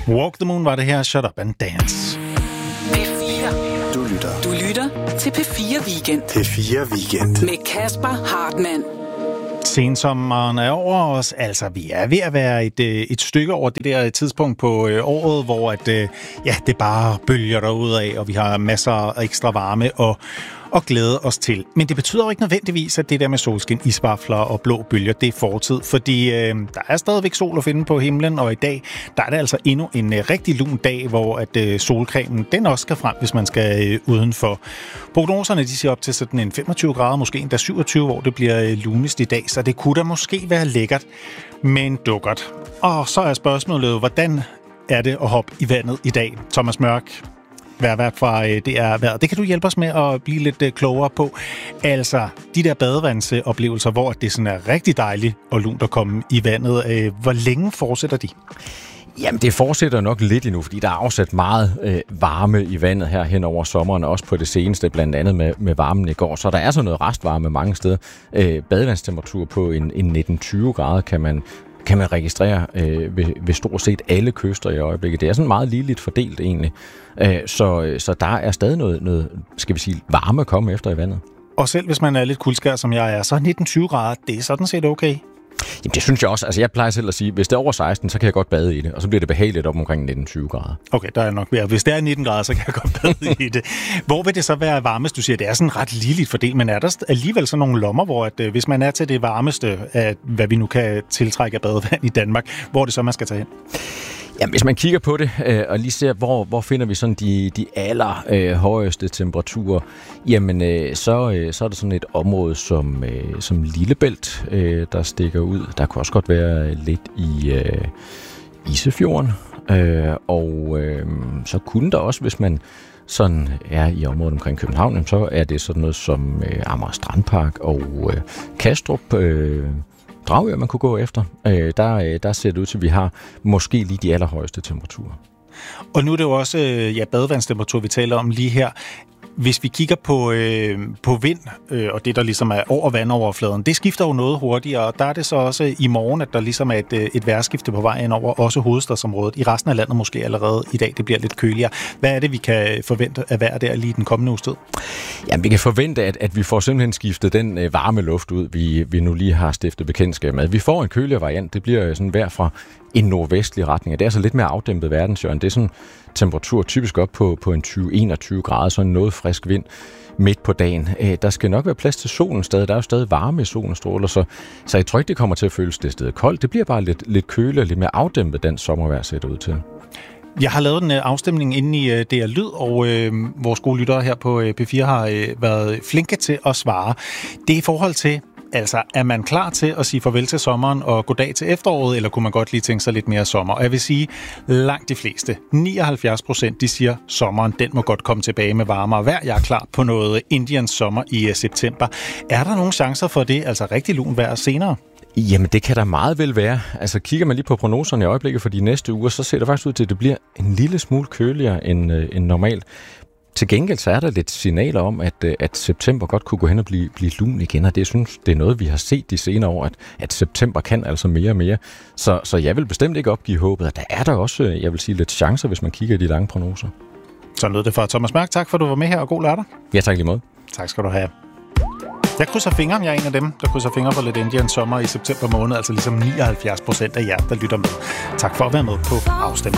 Walk the Moon var det her. Shut up and dance. P4. Du lytter til P4 Weekend. P4 Weekend. Med Kasper Hartmann. Sensommeren er over os. Altså, vi er ved at være et stykke over det der tidspunkt på året, hvor det bare bølger derudad, og vi har masser af ekstra varme og glæde os til. Men det betyder jo ikke nødvendigvis, at det der med solskin, isvafler og blå bølger, det er fortid, fordi der er stadigvæk sol at finde på himlen, og i dag, der er det altså endnu en rigtig lun dag, hvor at solcremen, den også skal frem, hvis man skal udenfor. Prognoserne, de siger op til sådan en 25 grader, måske endda 27, hvor det bliver lunest i dag, så det kunne da måske være lækkert, men dukkert. Og så er spørgsmålet, hvordan er det at hoppe i vandet i dag? Thomas Mørk, vejrvært fra DR Vejret. Det kan du hjælpe os med at blive lidt klogere på. Altså, de der badevandsoplevelser, hvor det sådan er rigtig dejligt og lunt at komme i vandet. Hvor længe fortsætter de? Jamen, det fortsætter nok lidt endnu, fordi der er afsat meget varme i vandet her hen over sommeren, også på det seneste, blandt andet med varmen i går. Så der er så noget restvarme mange steder. Badevandstemperatur på en 19-20 grader kan man registrere ved stort set alle kyster i øjeblikket. Det er sådan meget ligeligt fordelt egentlig. Så der er stadig noget, skal vi sige, varme at komme efter i vandet. Og selv hvis man er lidt kuldskær, som jeg er, så 19-20 grader, det er sådan set okay? Jamen, det synes jeg også. Altså, jeg plejer selv at sige, hvis det er over 16, så kan jeg godt bade i det, og så bliver det behageligt op omkring 19-20 grader. Okay, der er nok mere. Hvis det er 19 grader, så kan jeg godt bade i det. Hvor vil det så være varmest? Du siger, det er sådan ret ligeligt fordelt, men er der alligevel sådan nogle lommer, hvor at, hvis man er til det varmeste af, hvad vi nu kan tiltrække af badevand i Danmark, hvor er det så, man skal tage hen? Jamen, hvis man kigger på det og lige ser, hvor finder vi sådan de højeste temperaturer, jamen så er der sådan et område som Lillebælt, der stikker ud. Der kunne også godt være lidt i Isefjorden, og så kunne der også, hvis man sådan er i området omkring København, så er det sådan noget som Amager Strandpark og Kastrup, Dragør, man kunne gå efter. Der ser det ud til, at vi har måske lige de allerhøjeste temperaturer. Og nu er det jo også badevandstemperatur, vi taler om lige her. Hvis vi kigger på vind, og det der ligesom er over vandoverfladen, det skifter jo noget hurtigere, og der er det så også i morgen, at der ligesom er et vejrskifte på vej ind over også hovedstadsområdet. I resten af landet måske allerede i dag, det bliver lidt køligere. Hvad er det, vi kan forvente af vejr der lige den kommende uges tid? Jamen, vi kan forvente, at vi får simpelthen skiftet den varme luft ud, vi nu lige har stiftet bekendtskab med. Vi får en køligere variant. Det bliver sådan vejr fra en nordvestlig retning, og det er altså lidt mere afdæmpet verdenshjørne. Det er sådan temperatur typisk op på en 20-21 grader, så en noget frisk vind midt på dagen. Der skal nok være plads til solen stadig. Der er jo stadig varme i solens stråler, så jeg tror ikke, det kommer til at føles det sted koldt. Det bliver bare lidt køligere, lidt mere afdæmpet, den sommervejr ser det ud til. Jeg har lavet en afstemning inde i DR Lyd, og vores gode lyttere her på P4 har været flinke til at svare. Det er i forhold til, altså, er man klar til at sige farvel til sommeren og goddag til efteråret, eller kunne man godt lige tænke sig lidt mere sommer? Og jeg vil sige, langt de fleste, 79%, de siger, sommeren, den må godt komme tilbage med varmere vejr. Jeg er klar på noget Indians sommer i september. Er der nogle chancer for det, altså rigtig lun vejr senere? Jamen, det kan der meget vel være. Altså, kigger man lige på prognoserne i øjeblikket for de næste uger, så ser det faktisk ud til, at det bliver en lille smule køligere end normalt. Til gengæld så er der lidt signaler om, at september godt kunne gå hen og blive lun igen, og det er noget, vi har set de senere år, at september kan altså mere og mere. Så jeg vil bestemt ikke opgive håbet, og der er der også, jeg vil sige, lidt chancer, hvis man kigger i de lange prognoser. Så lød det fra Thomas Mørk. Tak for, at du var med her, og god lørdag. Ja, tak lige måde. Tak skal du have. Jeg krydser fingre, jeg er en af dem, der krydser fingre for lidt Indians sommer i september måned, altså ligesom 79% af jer, der lytter med. Tak for at være med på afstemningen.